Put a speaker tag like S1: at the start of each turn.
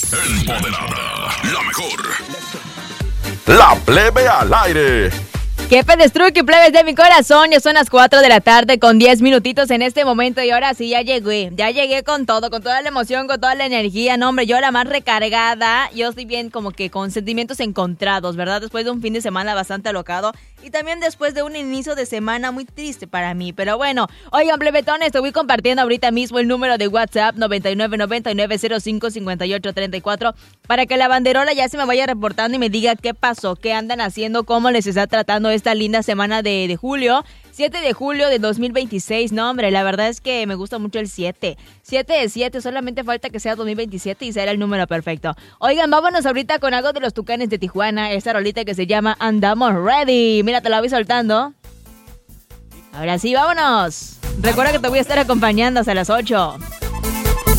S1: Empoderada, la mejor. La Plebe al aire.
S2: ¡Qué pedestruque, plebes de mi corazón! Ya son las 4 de la tarde con 10 minutitos en este momento y ahora sí ya llegué con todo, con toda la emoción, con toda la energía. No, hombre, yo la más recargada, yo estoy bien como que con sentimientos encontrados, ¿verdad? Después de un fin de semana bastante alocado y también después de un inicio de semana muy triste para mí. Pero bueno, oigan, plebetones, te voy compartiendo ahorita mismo el número de WhatsApp 9999055834 para que la banderola ya se me vaya reportando y me diga qué pasó, qué andan haciendo, cómo les está tratando esta linda semana de julio, 7 de julio de 2026, no hombre, la verdad es que me gusta mucho el 7 de 7, solamente falta que sea 2027 y será el número perfecto. Oigan, vámonos ahorita con algo de los Tucanes de Tijuana, esta rolita que se llama Andamos Ready, mira, te la voy soltando. Ahora sí, vámonos, recuerda que te voy a estar acompañando hasta las 8.